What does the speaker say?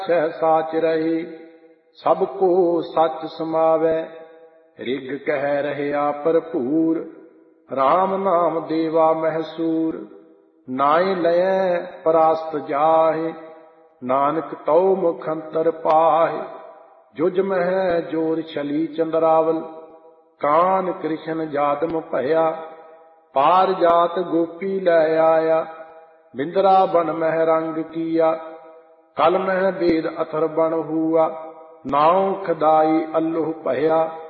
ਸਹਿ ਸਾਚ ਰਹੇ। ਸਭ ਕੋ ਸੱਚ ਸਮਾਵੈ ਰਿਗ ਕਹਿ ਰਹਿਆ ਭਰਪੂਰ। RAM ਨਾਮ ਦੇਵਾ ਮਹਿਸੂਰ ਨਾਇ ਲਇਐ ਪਰਾਸਤ ਜਾਹਿ। ਨਾਨਕ ਤਉ ਮੁਖ ਅੰਤਰ ਪਾਹਿ। ਜੁਜ ਮਹਿ ਜੋਰ ਛਲੀ ਚੰਦਰਾਵਲ ਕਾਨ ਕ੍ਰਿਸ਼ਨ ਜਾਦਮ ਭਇਆ। ਪਾਰ ਜਾਤ ਗੋਪੀ ਲੈ ਆਇਆ ਬਿੰਦਰਾ ਬਨ ਮਹਿ ਰੰਗ ਕੀਆ। ਕਲ ਮਹਿ ਬੇਦ ਅਥਰ ਬਨ ਹੂਆ ਨਾਉ ਖਦਾਈ ਅਲੋਹ ਭਇਆ।